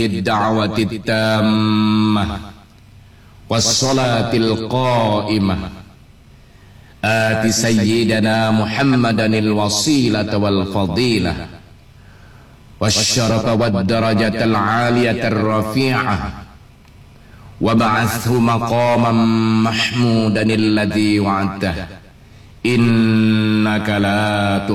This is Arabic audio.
الدعوة التامة والصلاة القائمة آت سيدنا محمدا الوسيلة والفضيلة والشرف والدرجة العالية الرفيعة وابعثه مقاما محمودا الذي وعدته إنك لا